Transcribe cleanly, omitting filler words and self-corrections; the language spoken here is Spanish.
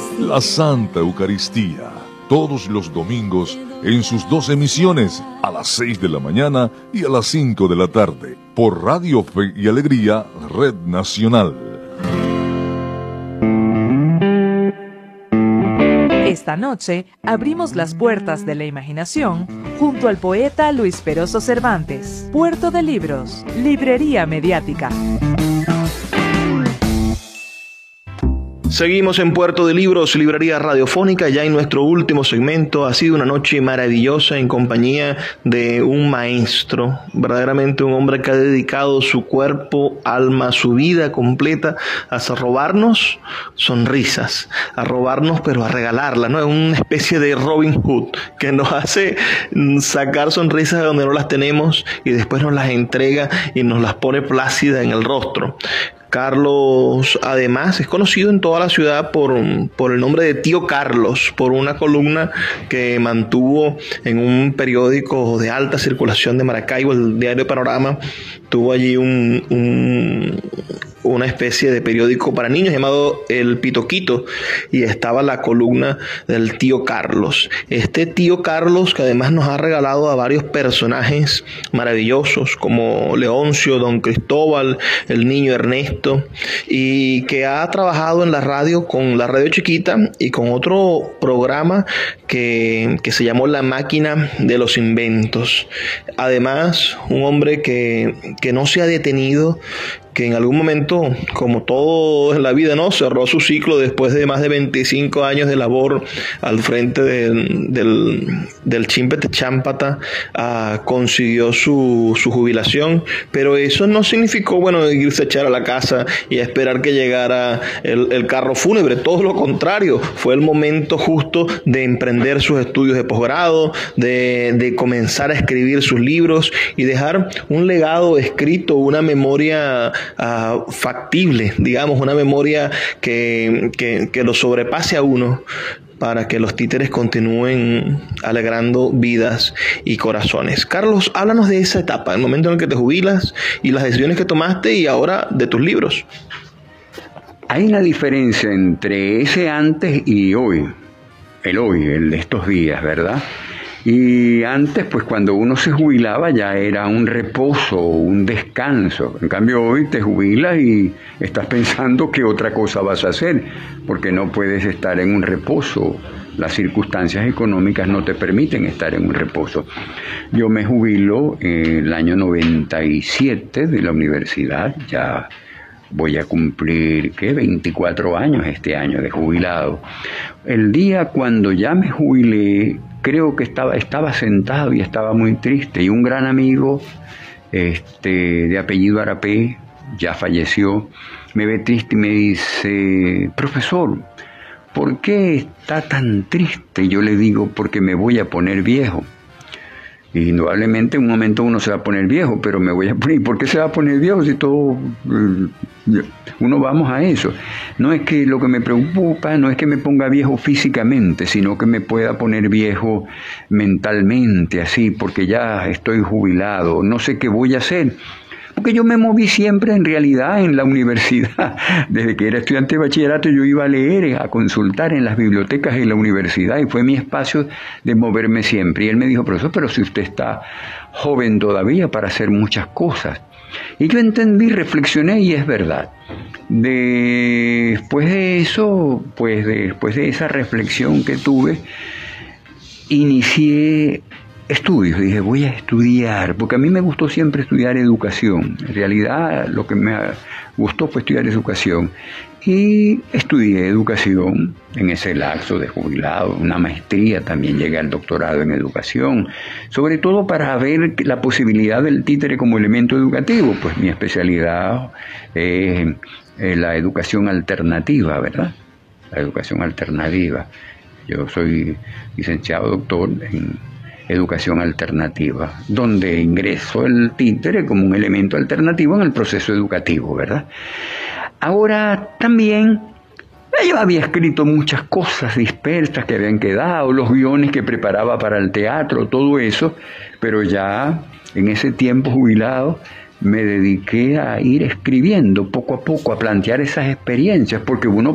La Santa Eucaristía, todos los domingos en sus 2 emisiones, a las 6 de la mañana y a las 5 de la tarde, por Radio Fe y Alegría, Red Nacional. Esta noche abrimos las puertas de la imaginación junto al poeta Luis Peroso Cervantes. Puerto de Libros, Librería Mediática. Seguimos en Puerto de Libros, Librería Radiofónica, ya en nuestro último segmento. Ha sido una noche maravillosa en compañía de un maestro, verdaderamente un hombre que ha dedicado su cuerpo, alma, su vida completa a robarnos sonrisas, a robarnos, pero a regalarlas, ¿no? Es una especie de Robin Hood que nos hace sacar sonrisas de donde no las tenemos y después nos las entrega y nos las pone plácidas en el rostro. Carlos, además, es conocido en toda la ciudad por el nombre de Tío Carlos, por una columna que mantuvo en un periódico de alta circulación de Maracaibo, el diario Panorama. Tuvo allí una especie de periódico para niños llamado El Pitoquito, y estaba la columna del Tío Carlos. Este Tío Carlos, que además nos ha regalado a varios personajes maravillosos como Leoncio, Don Cristóbal, el niño Ernesto, y que ha trabajado en la radio, con la radio chiquita y con otro programa que se llamó La Máquina de los Inventos. Además, un hombre que no se ha detenido, que en algún momento, como todo en la vida, ¿no?, cerró su ciclo después de más de 25 años de labor al frente del Chimpete Chámpata. Consiguió su jubilación, pero eso no significó, bueno, irse a echar a la casa y a esperar que llegara el carro fúnebre. Todo lo contrario, fue el momento justo de emprender sus estudios de posgrado, de comenzar a escribir sus libros y dejar un legado escrito, una memoria factible, digamos, una memoria que lo sobrepase a uno, para que los títeres continúen alegrando vidas y corazones. Carlos, háblanos de esa etapa, el momento en el que te jubilas y las decisiones que tomaste, y ahora de tus libros. Hay una diferencia entre ese antes y hoy, el de estos días, ¿verdad? Y antes, pues cuando uno se jubilaba ya era un reposo, un descanso. En cambio hoy te jubilas y estás pensando qué otra cosa vas a hacer, porque no puedes estar en un reposo. Las circunstancias económicas no te permiten estar en un reposo. Yo me jubilo en el año 97 de la universidad, ya voy a cumplir, 24 años este año de jubilado. El día cuando ya me jubilé, creo que estaba sentado y estaba muy triste, y un gran amigo, de apellido Arapé, ya falleció, me ve triste y me dice: profesor, ¿por qué está tan triste? Yo le digo: porque me voy a poner viejo. Y indudablemente en un momento uno se va a poner viejo, pero me voy a poner... ¿Por qué se va a poner viejo si todo... uno vamos a eso? No es que lo que me preocupa, no es que me ponga viejo físicamente, sino que me pueda poner viejo mentalmente, así, porque ya estoy jubilado, no sé qué voy a hacer. Porque yo me moví siempre, en realidad, en la universidad. Desde que era estudiante de bachillerato yo iba a leer, a consultar en las bibliotecas de la universidad, y fue mi espacio de moverme siempre. Y él me dijo: profesor, pero si usted está joven todavía para hacer muchas cosas. Y yo entendí, reflexioné, y es verdad. Después de eso, pues después de esa reflexión que tuve, inicié estudios. Dije: voy a estudiar, porque a mí me gustó siempre estudiar educación. En realidad lo que me gustó fue estudiar educación, y estudié educación en ese lapso de jubilado, una maestría, también llegué al doctorado en educación, sobre todo para ver la posibilidad del títere como elemento educativo. Pues mi especialidad es la educación alternativa, ¿verdad? La educación alternativa. Yo soy licenciado doctor en educación alternativa, donde ingresó el títere como un elemento alternativo en el proceso educativo, ¿verdad? Ahora también yo había escrito muchas cosas dispersas que habían quedado, los guiones que preparaba para el teatro, todo eso, pero ya en ese tiempo jubilado me dediqué a ir escribiendo poco a poco, a plantear esas experiencias, porque uno